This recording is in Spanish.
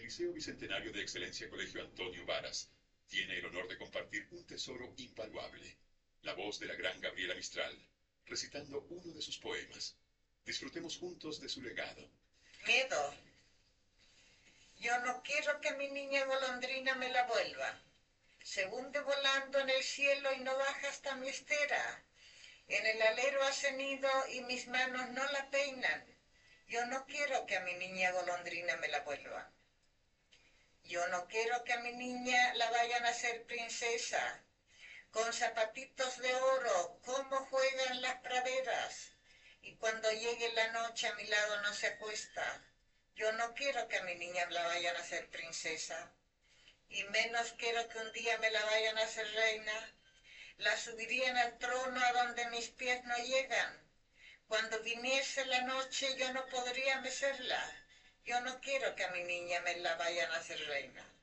Liceo Bicentenario de Excelencia Colegio Antonio Varas tiene el honor de compartir un tesoro invaluable, la voz de la gran Gabriela Mistral, recitando uno de sus poemas. Disfrutemos juntos de su legado. Miedo. Yo no quiero que mi niña golondrina me la vuelva. Se hunde volando en el cielo y no baja hasta mi estera. En el alero hace nido y mis manos no la peinan. Yo no quiero que a mi niña golondrina me la vuelvan. Yo no quiero que a mi niña la vayan a hacer princesa. Con zapatitos de oro, cómo juegan las praderas. Y cuando llegue la noche a mi lado no se acuesta. Yo no quiero que a mi niña la vayan a hacer princesa. Y menos quiero que un día me la vayan a hacer reina. La subirían al trono a donde mis pies no llegan. Cuando viniese la noche yo no podría mecerla. Yo no quiero que a mi niña me la vayan a hacer reina.